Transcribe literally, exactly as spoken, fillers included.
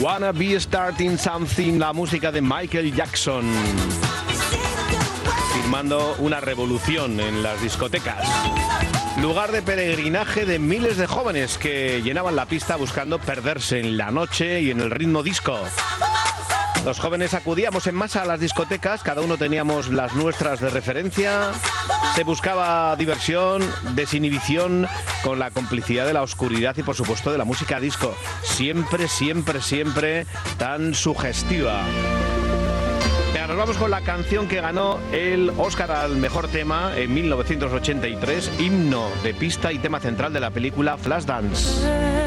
Wanna Be Starting Something, la música de Michael Jackson, firmando una revolución en las discotecas. Lugar de peregrinaje de miles de jóvenes que llenaban la pista buscando perderse en la noche y en el ritmo disco. Los jóvenes acudíamos en masa a las discotecas, cada uno teníamos las nuestras de referencia. Se buscaba diversión, desinhibición, con la complicidad de la oscuridad y por supuesto de la música disco. Siempre, siempre, siempre tan sugestiva. Venga, nos vamos con la canción que ganó el Oscar al mejor tema en mil novecientos ochenta y tres, himno de pista y tema central de la película Flashdance.